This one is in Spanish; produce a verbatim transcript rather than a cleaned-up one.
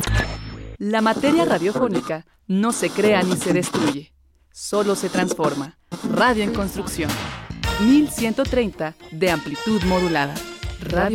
La materia radiofónica no se crea ni se destruye, solo se transforma. Radio en construcción. mil ciento treinta de amplitud modulada.